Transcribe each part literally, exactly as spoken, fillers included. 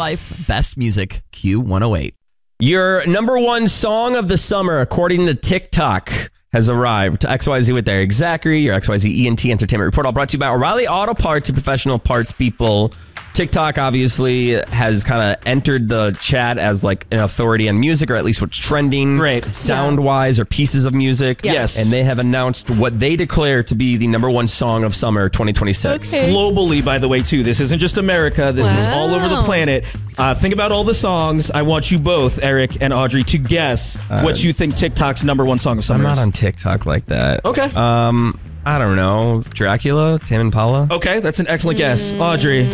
life. Best music, Q one oh eight. Your number one song of the summer, according to TikTok, has arrived. X Y Z with Eric Zachary, your X Y Z E N T Entertainment Report, all brought to you by O'Reilly Auto Parts, your professional parts people. TikTok obviously has kind of entered the chat as like an authority on music, or at least what's trending, right, sound-wise, or pieces of music. Yeah. Yes. And they have announced what they declare to be the number one song of summer twenty twenty-six. Okay. Globally, by the way, too. This isn't just America. This Wow. is all over the planet. Uh, think about all the songs. I want you both, Eric and Audrey, to guess Uh, what you think TikTok's number one song of summer I'm is. not on TikTok like that. Okay. Um, I don't know. Dracula, Tame Impala. Okay, that's an excellent guess. Audrey.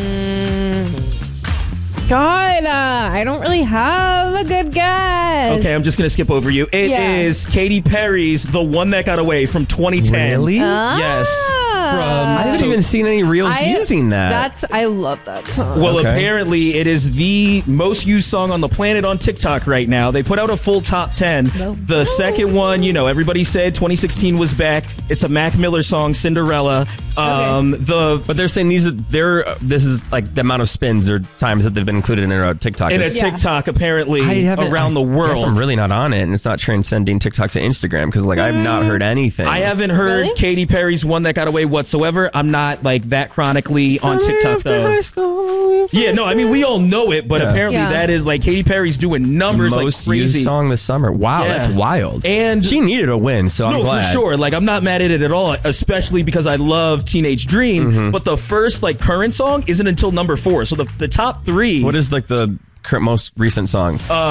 God, uh, I don't really have a good guess. Okay, I'm just going to skip over you. It Yeah. is Katy Perry's The One That Got Away from twenty ten. Really? Yes. From, I haven't so- even seen any reels I- using that. That's I love that song. Well, Okay. apparently it is the most used song on the planet on TikTok right now. They put out a full top ten. Nope. The second one, you know, everybody said twenty sixteen was back. It's a Mac Miller song, Cinderella. Um, The But they're saying these are they're this is like the amount of spins or times that they've been included in a TikTok. in a is- Yeah. TikTok apparently I haven't- around the I world. guess I'm really not on it, and it's not transcending TikTok to Instagram because like I've not heard anything. I haven't heard Really? Katy Perry's One That Got Away whatsoever. I'm not like that chronically on Summer TikTok after though. high school, Yeah, no, I mean we all know it, but Yeah. apparently Yeah. that is like Katy Perry's doing numbers most like used crazy. song this summer. Wow, Yeah. that's wild. And she needed a win, so I'm no, glad. for sure. Like, I'm not mad at it at all, especially because I love Teenage Dream. Mm-hmm. But the first, like, current song isn't until number four. So the, the top three. What is like the current most recent song? Uh,